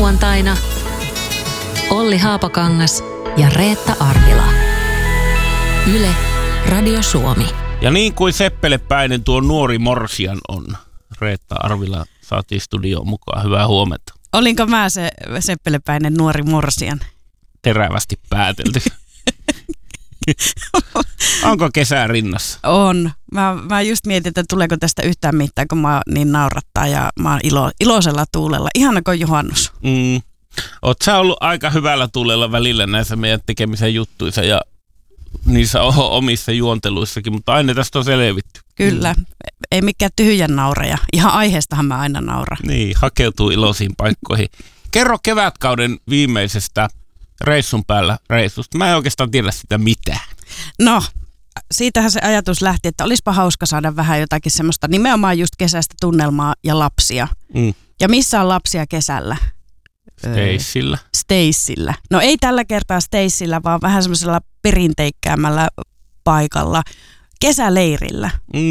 Lauantaina Olli Haapakangas ja Reetta Arvila. Yle Radio Suomi. Ja niin kuin seppelepäinen tuo nuori morsian on. Reetta Arvila saatiin studioon mukaan. Hyvää huomenta. Olinko mä se seppelepäinen nuori morsian? Terävästi päätelty. Onko kesää rinnassa? On. Mä just mietin, että tuleeko tästä yhtään mitään, kun mä niin naurattaa ja mä oon iloisella tuulella. Ihana kuin juhannus. Oot sä ollut aika hyvällä tuulella välillä näissä meidän tekemisen juttuissa ja niissä omissa juonteluissakin, mutta aina tästä on selvitty. Kyllä. Ei mikään tyhjän naureja. Ihan aiheestahan mä aina nauran. Niin, hakeutuu iloisiin paikkoihin. Kerro kevätkauden viimeisestä reissun päällä reissusta. Mä en oikeastaan tiedä sitä mitään. No, siitähän se ajatus lähti, että olisipa hauska saada vähän jotakin semmoista nimenomaan just kesäistä tunnelmaa ja lapsia. Ja missä on lapsia kesällä? Stacella. No ei tällä kertaa Stacella, vaan vähän semmoisella perinteikkäämällä paikalla, kesäleirillä.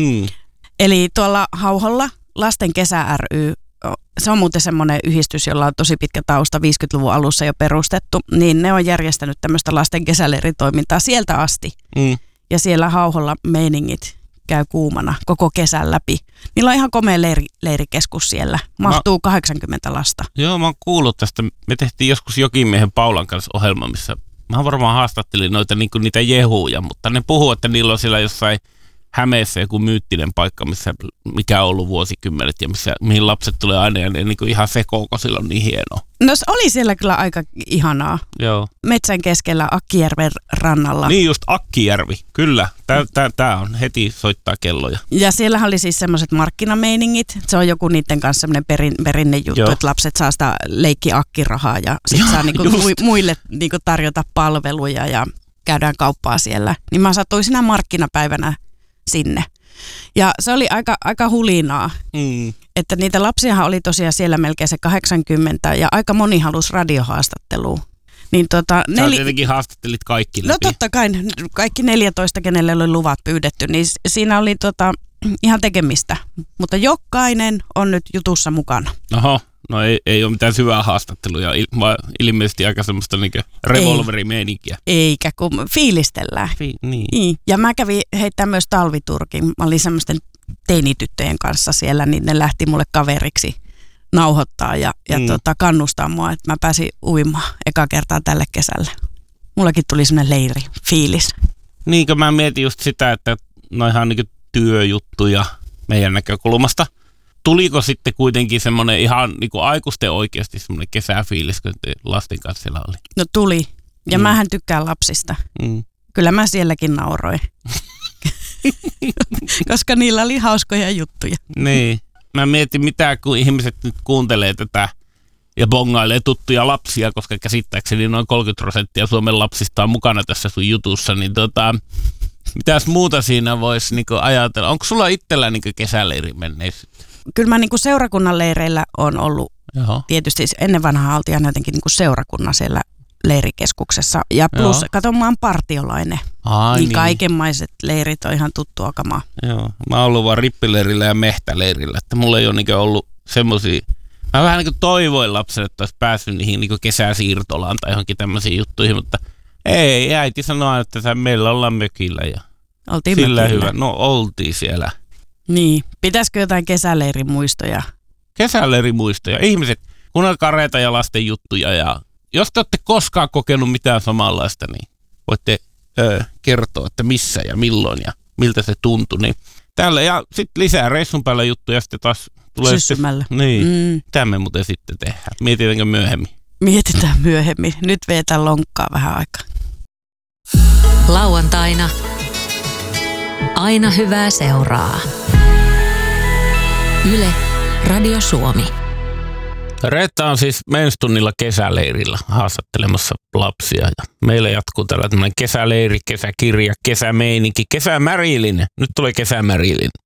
Eli tuolla Hauholla Lasten kesä ry, se on muuten semmoinen yhdistys, jolla on tosi pitkä tausta, 50-luvun alussa jo perustettu, niin ne on järjestänyt tämmöistä lasten kesäleiritoimintaa sieltä asti. Ja siellä Hauholla meiningit käy kuumana koko kesän läpi. Niillä on ihan komea leirikeskus siellä. Mahtuu 80 lasta. Joo, mä oon kuullut tästä. Me tehtiin joskus Jokimiehen Paulan kanssa ohjelma, missä mä varmaan haastattelin niitä jehuja, mutta ne puhuu, että niillä on siellä jossain Hämeessä joku myyttinen paikka, mikä on ollut vuosikymmenet ja mihin lapset tulee aina ja ne ihan sekoo, kun sillä on niin hienoa. No se oli siellä kyllä aika ihanaa. Joo. Metsän keskellä Akkijärven rannalla. Niin just Akkijärvi, kyllä. Tää on heti soittaa kelloja. Ja siellähän oli siis semmoiset markkinameiningit. Se on joku niiden kanssa semmoinen perinnejuttu, että lapset saa sitä leikki-akkirahaa ja sitten saa muille tarjota palveluja ja käydään kauppaa siellä. Niin mä satuin sinä markkinapäivänä sinne. Ja se oli aika hulinaa, että niitä lapsiahan oli tosiaan siellä melkein se 80 ja aika moni halusi radiohaastatteluun. Niin sä tietenkin haastattelit kaikki läpi. No totta kai, kaikki 14, kenelle oli luvat pyydetty, niin siinä oli ihan tekemistä. Mutta jokainen on nyt jutussa mukana. Oho, no ei ole mitään syvää haastattelua, vaan ilmeisesti aika semmoista revolverimeininkiä. Eikä, kun fiilistellään. Niin. Ja mä kävin heittämään myös talviturkin. Mä olin semmoisten teinityttöjen kanssa siellä, niin ne lähti mulle kaveriksi nauhoittaa ja kannustaa mua, että mä pääsin uimaan eka kertaa tälle kesällä. Mullakin tuli semmoinen leiri, fiilis. Niinkö mä mietin just sitä, että noihan on työjuttuja meidän näkökulmasta. Tuliko sitten kuitenkin semmoinen ihan aikuisten oikeasti semmoinen kesäfiilis, kun lasten kanssa siellä oli? No tuli. Ja mähän tykkään lapsista. Kyllä mä sielläkin nauroin. Koska niillä oli hauskoja juttuja. Niin. Mä mietin mitä, kun ihmiset nyt kuuntelee tätä ja bongailee tuttuja lapsia, koska käsittääkseni noin 30% Suomen lapsista on mukana tässä sun jutussa, niin mitäs muuta siinä voisi ajatella? Onko sulla itsellä kesäleiri menneisyyttä? Kyllä mä seurakunnan leireillä on ollut. Tietysti ennen vanhaa oltiin aina jotenkin seurakunnan siellä leirikeskuksessa. Ja plus, kato, mä oon partiolainen. Niin kaikenmaiset leirit on ihan tuttua kamaa. Joo, mä oon ollut vaan rippileirillä ja mehtäleirillä, että mulla ei ole ollut semmosia. Mä vähän toivoin lapselle, että olisi päässyt niihin kesäsiirtolaan tai johonkin tämmöisiin juttuihin, mutta ei, äiti sanoi, että meillä ollaan mökillä ja oltiin sillä mökillä. Hyvä. No oltiin siellä. Niin, pitäisikö jotain kesäleirimuistoja? Kesäleirimuistoja. Ihmiset, kuunnelkaa Reeta ja lasten juttuja ja jos te olette koskaan kokenut mitään samanlaista, niin voitte kertoa, että missä ja milloin ja miltä se tuntui. Niin täällä ja sitten lisää reissun päällä juttuja sitten taas tulee. Syssymällä. Niin, mitä me muuten sitten tehdään? Mietitäänkö myöhemmin? Mietitään myöhemmin. Nyt vetään lonkkaa vähän aikaa. Lauantaina aina hyvää seuraa. Yle Radio Suomi. Reetta on siis menstunnilla kesäleirillä haastattelemassa lapsia. Ja meillä jatkuu tällainen kesäleiri, kesäkirja, kesämeininki, kesämärillinen. Nyt tulee kesämärillinen.